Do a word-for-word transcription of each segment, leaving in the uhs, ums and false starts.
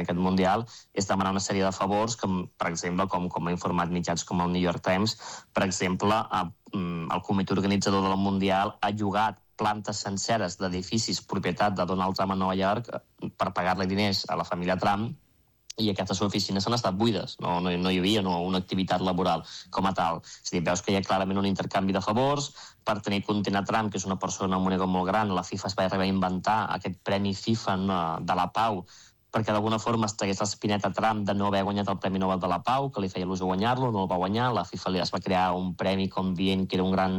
aquest Mundial és demanar una sèrie de favors, com, per exemple, com, com ha informat mitjans com el New York Times, per exemple, a, el comitè organitzador del Mundial ha llogat plantes senceres d'edificis propietat de Donald Trump a Nova York per pagar-li diners a la família Trump, i aquestes oficines han estat buides, no, no, no hi havia no, una activitat laboral com a tal. És a dir, veus que hi ha clarament un intercanvi de favors per tenir content a Trump, que és una persona amb un ego molt gran. La FIFA es va arribar a inventar aquest premi FIFA no, de la Pau, perquè d'alguna forma es tragués l'espineta a Trump de no haver guanyat el Premi Nobel de la Pau, que li feia il·lusió guanyar-lo, no el va guanyar. La FIFA li es va crear un premi com dient que era un gran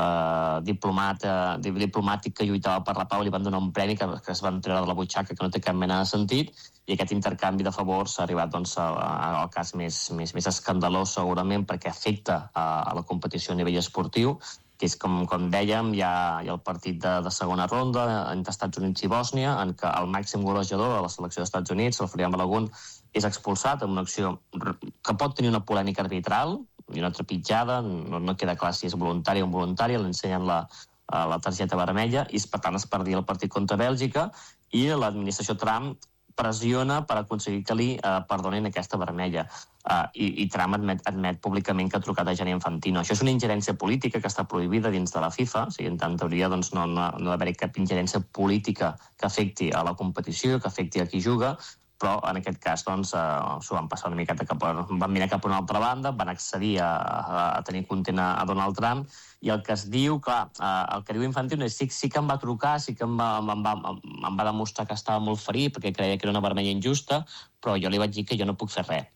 eh, diplomat, eh, diplomàtic que lluitava per la pau, li van donar un premi que, que es van treure de la butxaca, que no té cap mena de sentit, i aquest intercanvi de favors s'ha arribat doncs, a, a, al cas més, més, més escandalós segurament, perquè afecta a, a la competició a nivell esportiu, que és, com, com dèiem, hi ha, hi ha el partit de, de segona ronda entre Estats Units i Bòsnia, en què el màxim golejador de la selecció dels Estats Units, el Florian Balogun, és expulsat en una acció que pot tenir una polèmica arbitral i una trepitjada, no, no queda clar si és voluntària o involuntària, li ensenyen la, la targeta vermella, i per tant es perdia el partit contra Bèlgica, i l'administració Trump pressiona per aconseguir que li eh, perdonin aquesta vermella. Uh, i, i Trump admet, admet públicament que ha trucat a Gianni Infantino. Això és una ingerència política que està prohibida dins de la FIFA, o sigui, en teoria doncs, no, no, no ha d'haver cap ingerència política que afecti a la competició, que afecti a qui juga, però en aquest cas doncs, uh, s'ho van passar una miqueta cap a, van mirar cap a una altra banda, van accedir a, a, a tenir content a, a Donald Trump, i el que es diu, clar, uh, el que diu Infantino és sí, sí que em va trucar, sí que em va, em, va, em va demostrar que estava molt ferit perquè creia que era una vermella injusta, però jo li vaig dir que jo no puc fer res.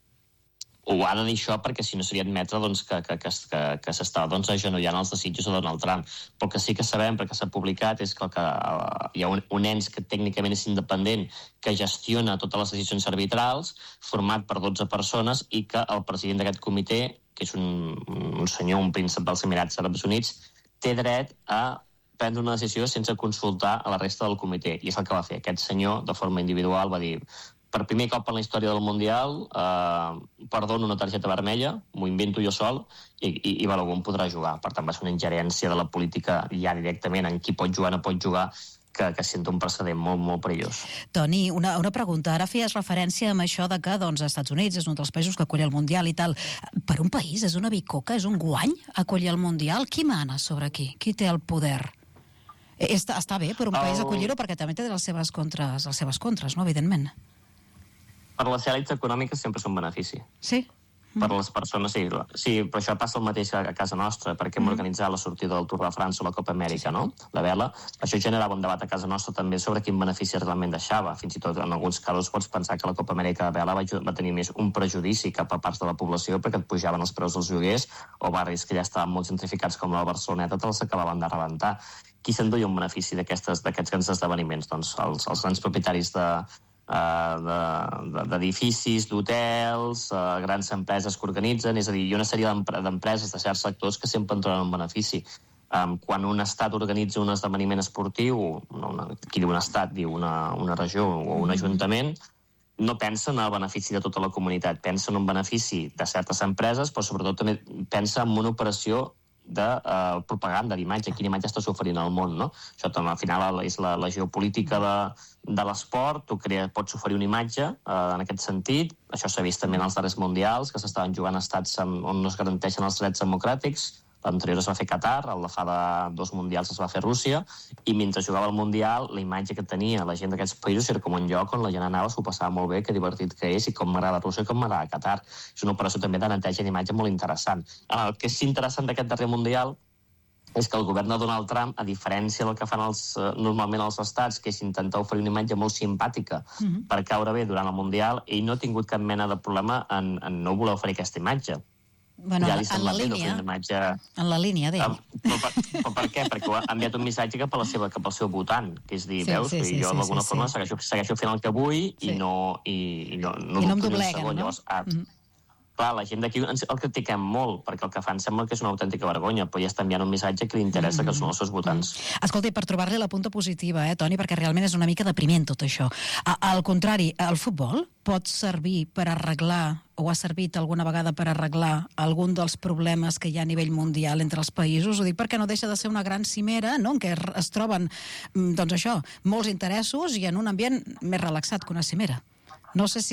Ho ha de dir això perquè si no seria admetre doncs, que, que, que, que, que s'està doncs, agenollant els desitjos de Donald Trump. Però el que sí que sabem, perquè s'ha publicat, és que, que uh, hi ha un, un ens que tècnicament és independent, que gestiona totes les decisions arbitrals, format per dotze persones, i que el president d'aquest comitè, que és un, un senyor, un príncep dels Emirats Àrabs Units, té dret a prendre una decisió sense consultar a la resta del comitè. I és el que va fer. Aquest senyor, de forma individual, va dir: per primer cop en la història del Mundial, eh, perdono una targeta vermella, m'ho invento jo sol, i, i, i Balogun podrà jugar. Per tant, va ser una ingerència de la política ja directament en qui pot jugar, no pot jugar, que, que senta un precedent molt, molt perillós. Toni, una, una pregunta. Ara feies referència amb això de que doncs, els Estats Units és un dels països que acull el Mundial i tal. Per un país és una bicoca, és un guany acollir el Mundial? Qui mana sobre qui? Qui té el poder? Està, està bé per un país el... acollir-ho, perquè també té les seves contres, les seves contres, no? Evidentment. Per les elits econòmiques sempre és un benefici. Sí? Per les persones, sí. Sí, però això passa el mateix a casa nostra, perquè hem mm. organitzat la sortida del Tour de França o la Copa Amèrica, no? La vela. Això generava un debat a casa nostra també sobre quin benefici realment deixava. Fins i tot, en alguns casos, pots pensar que la Copa Amèrica de vela va, va tenir més un prejudici cap a parts de la població perquè et pujaven els preus dels lloguers, o barris que ja estaven molt gentrificats com la Barceloneta te'ls acabaven de rebentar. Qui s'enduia un benefici d'aquests grans esdeveniments? Doncs els, els grans propietaris de d'edificis, d'hotels, grans empreses que organitzen, és a dir, hi ha una sèrie d'empreses de certs sectors que sempre en troben un benefici. Quan un estat organitza un esdeveniment esportiu, qui diu un estat, diu una, una regió o un ajuntament, no pensa en el benefici de tota la comunitat, pensa en un benefici de certes empreses, però sobretot també pensa en una operació de uh, propaganda, d'imatge, quina imatge estàs oferint al món, no? Això també, al final, és la, la geopolítica de, de l'esport. Tu crea, pots oferir una imatge uh, en aquest sentit. Això s'ha vist també en els darrers mundials, que s'estaven jugant a estats amb, on no es garanteixen els drets democràtics. L'anterior es va fer Qatar, el de fa de dos mundials es va fer Rússia, i mentre jugava el Mundial, la imatge que tenia la gent d'aquests països era com un lloc on la gent anava, s'ho passava molt bé, que divertit que és, i com m'agrada Rússia i com m'agrada Qatar. És una operació també de neteja d'imatge molt interessant. El que és interessant d'aquest darrer Mundial és que el govern de Donald Trump, a diferència del que fan els, normalment els estats, que és intentar oferir una imatge molt simpàtica mm-hmm. per caure bé durant el Mundial, ell no ha tingut cap mena de problema en, en no voler oferir aquesta imatge. Bueno, ja en la línia, imatge... en la línia, deia. Però, però, però per què? Perquè ha enviat un missatge cap, a la seva, cap al seu votant, que és dir, sí, veus, sí, sí, jo d'alguna sí, forma sí. segueixo, segueixo fent el que vull sí. i no, i, i no, no, I no em dobleguen, no? Llavors, ah, mm-hmm. Clar, la gent d'aquí el critiquem molt, perquè el que fan sembla que és una autèntica vergonya, però ja està enviant un missatge que li interessa, mm-hmm. que són els seus votants. Mm-hmm. Escolta, per trobar-li la punta positiva, eh, Toni, perquè realment és una mica depriment tot això. A, al contrari, el futbol pot servir per arreglar, o ha servit alguna vegada per arreglar algun dels problemes que hi ha a nivell mundial entre els països? Ho dic perquè no deixa de ser una gran cimera, no?, en què es troben, doncs això, molts interessos i en un ambient més relaxat que una cimera. No sé si